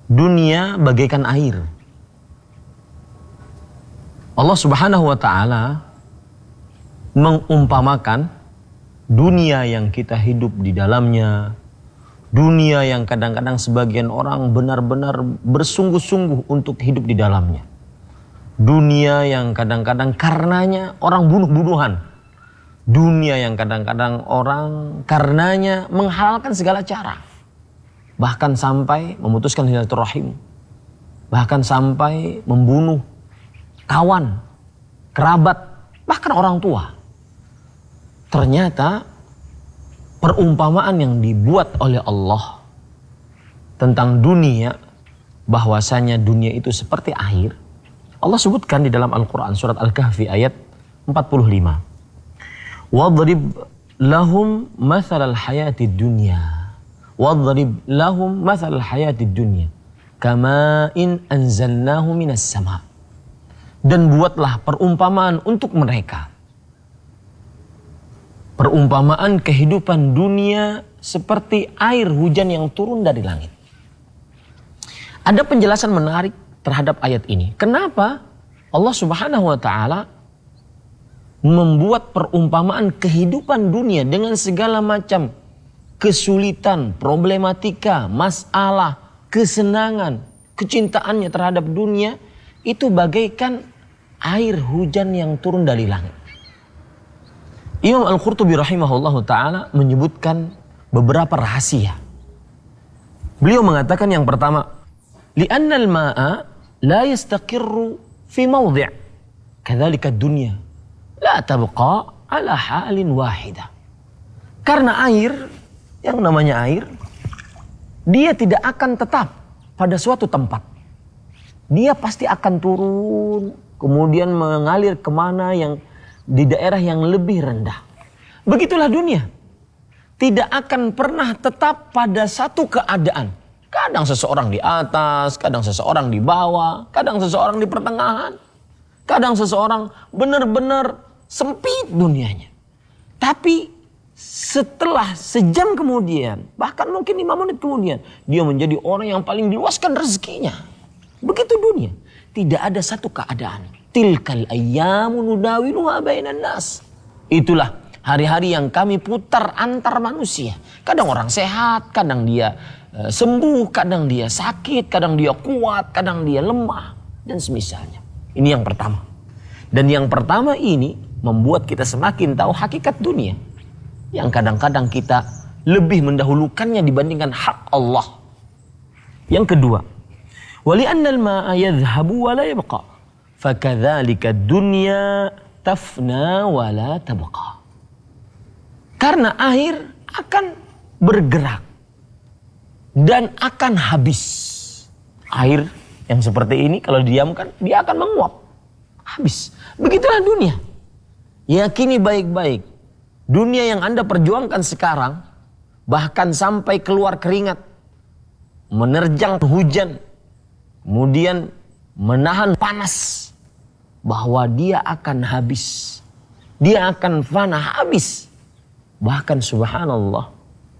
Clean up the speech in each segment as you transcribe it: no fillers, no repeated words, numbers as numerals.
dunia bagaikan air. Allah Subhanahu wa ta'ala mengumpamakan dunia yang kita hidup di dalamnya, dunia yang kadang-kadang sebagian orang benar-benar bersungguh-sungguh untuk hidup di dalamnya. Dunia yang kadang-kadang karenanya orang bunuh-bunuhan. Dunia yang kadang-kadang orang karenanya menghalalkan segala cara. Bahkan sampai memutuskan silaturahim. Bahkan sampai membunuh kawan, kerabat, bahkan orang tua. Ternyata perumpamaan yang dibuat oleh Allah tentang dunia, bahwasanya dunia itu seperti air, Allah sebutkan di dalam Al-Quran surat Al-Kahfi ayat 45. Wadrib lahum mathalal hayatid dunya. Wadrib lahum mathalal hayatid dunya. Kama'in anzalnahu minas sama'. Dan buatlah perumpamaan untuk mereka. Perumpamaan kehidupan dunia seperti air hujan yang turun dari langit. Ada penjelasan menarik terhadap ayat ini. Kenapa Allah Subhanahu wa ta'ala membuat perumpamaan kehidupan dunia dengan segala macam kesulitan, problematika, masalah, kesenangan, kecintaannya terhadap dunia itu bagaikan air hujan yang turun dari langit. Imam Al-Qurtubi rahimahullahu ta'ala menyebutkan beberapa rahasia. Beliau mengatakan yang pertama, li'anna al-ma'a la yastaqirru fi mawdi' kadzalika ad-dunya la tabqa ala halin wahidah. Karena air, yang namanya air, dia tidak akan tetap pada suatu tempat. Dia pasti akan turun, kemudian mengalir kemana yang di daerah yang lebih rendah. Begitulah dunia. Tidak akan pernah tetap pada satu keadaan. Kadang seseorang di atas, kadang seseorang di bawah, kadang seseorang di pertengahan. Kadang seseorang benar-benar sempit dunianya. Tapi setelah sejam kemudian, bahkan mungkin 5 menit kemudian, dia menjadi orang yang paling diluaskan rezekinya. Begitu dunia. Tidak ada satu keadaan. Tilkal ayyamu nudawiluha bainan nas. Itulah hari-hari yang kami putar antar manusia. Kadang orang sehat, kadang dia sembuh, kadang dia sakit, kadang dia kuat, kadang dia lemah, dan semisalnya. Ini yang pertama. Dan yang pertama ini membuat kita semakin tahu hakikat dunia. Yang kadang-kadang kita lebih mendahulukannya dibandingkan hak Allah. Yang kedua, wali'anna al-ma'a yadhhabu wa la yabqa. Fakadzalika dunya tafna wa la tabqa. Karena air akan bergerak dan akan habis. Air yang seperti ini kalau didiamkan dia akan menguap. Habis. Begitulah dunia. Yakini baik-baik. Dunia yang Anda perjuangkan sekarang, bahkan sampai keluar keringat, menerjang hujan, kemudian menahan panas, bahwa dia akan habis. Dia akan fana, habis. Bahkan subhanallah,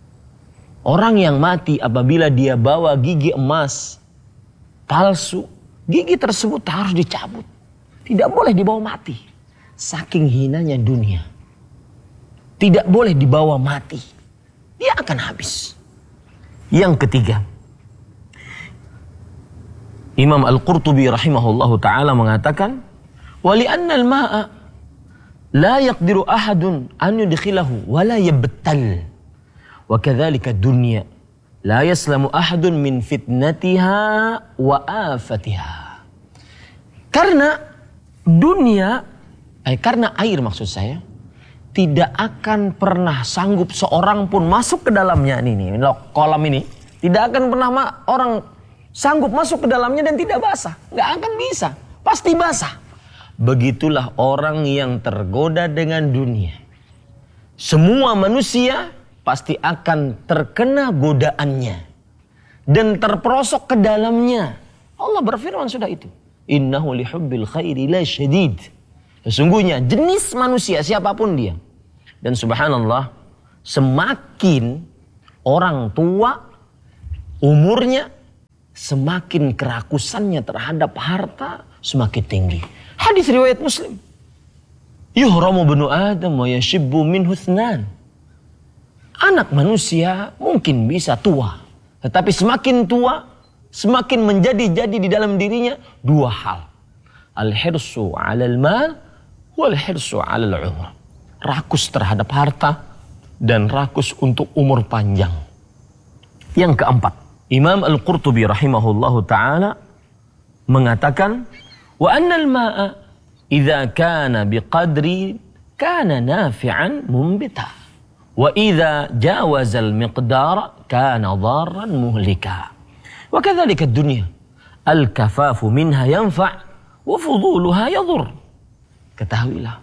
orang yang mati apabila dia bawa gigi emas palsu, gigi tersebut harus dicabut. Tidak boleh dibawa mati. Saking hinanya dunia. Tidak boleh dibawa mati. Dia akan habis. Yang ketiga, Imam Al-Qurtubi rahimahullahu ta'ala mengatakan, wali'anna al-ma'a la yaqdiru ahadun an yudkhilahu wa la yabtal. Wa kadzalika dunya la yaslamu ahadun min fitnatiha wa afatiha. Karena dunia, karena air maksud saya, tidak akan pernah sanggup seorang pun masuk ke dalamnya ini kolam ini. Tidak akan pernah orang sanggup masuk ke dalamnya dan tidak basah. Nggak akan bisa. Pasti basah. Begitulah orang yang tergoda dengan dunia. Semua manusia pasti akan terkena godaannya. Dan terperosok ke dalamnya. Allah berfirman sudah itu. Innahu lihubbil khairi la syadid. Sesungguhnya jenis manusia siapapun dia. Dan subhanallah, semakin orang tua umurnya, semakin kerakusannya terhadap harta semakin tinggi. Hadis riwayat Muslim. Yuhramu banu Adam wa yashibbu minhu ithnan. Anak manusia mungkin bisa tua, tetapi semakin tua, semakin menjadi-jadi di dalam dirinya dua hal. Al-hirsu 'alal mal wal hirsu 'alal 'umr. Rakus terhadap harta dan rakus untuk umur panjang. Yang keempat, Imam Al-Qurtubi rahimahullahu taala mengatakan, wa annal ma'a idza kana biqadri kana nafi'an mumbita wa idza jawaza al-miqdara kana dharran muhlika. Wa kadzalika ad-dunya al-kafafu minha yanfa' wa fuduluha yadhur. Ketahuilah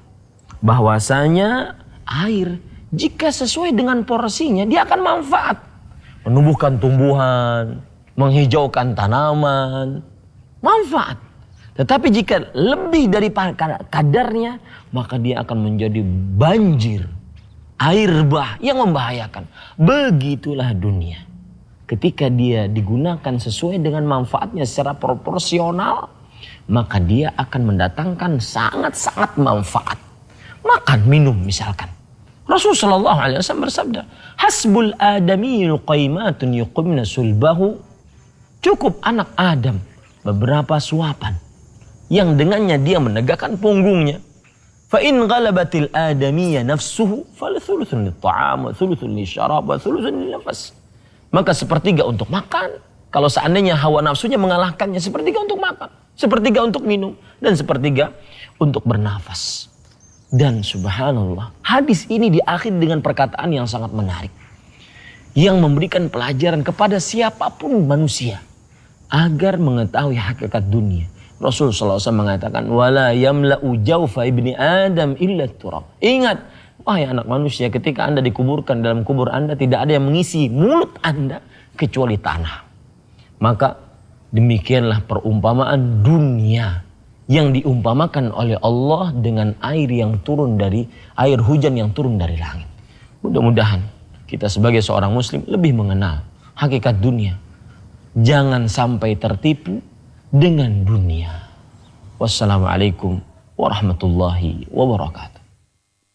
bahwasanya air jika sesuai dengan porsinya dia akan manfaat, menumbuhkan tumbuhan, menghijaukan tanaman, manfaat. Tetapi jika lebih dari kadarnya, maka dia akan menjadi banjir, air bah yang membahayakan. Begitulah dunia. Ketika dia digunakan sesuai dengan manfaatnya secara proporsional, maka dia akan mendatangkan sangat-sangat manfaat. Makan, minum misalkan. Rasulullah SAW bersabda, hasbul adamiyyu qaimatun yuqimna sulbahu. Cukup anak Adam beberapa suapan yang dengannya dia menegakkan punggungnya. Fa in ghalabatil adamiyya nafsuhu fathuluthun lit-ta'am wa thuluthun lisyarab wa thuluthun lin-nafas. Maka sepertiga untuk makan, kalau seandainya hawa nafsunya mengalahkannya, sepertiga untuk makan, sepertiga untuk minum, dan sepertiga untuk bernafas. Dan subhanallah, hadis ini diakhiri dengan perkataan yang sangat menarik, yang memberikan pelajaran kepada siapapun manusia agar mengetahui hakikat dunia. Rasulullah SAW mengatakan, wala yamla'u jawfa ibni Adam illa turab. Ingat, wahai anak manusia, ketika Anda dikuburkan dalam kubur Anda, tidak ada yang mengisi mulut Anda kecuali tanah. Maka demikianlah perumpamaan dunia yang diumpamakan oleh Allah dengan air yang turun dari air hujan yang turun dari langit. Mudah-mudahan kita sebagai seorang muslim lebih mengenal hakikat dunia. Jangan sampai tertipu dengan dunia. Wassalamualaikum warahmatullahi wabarakatuh.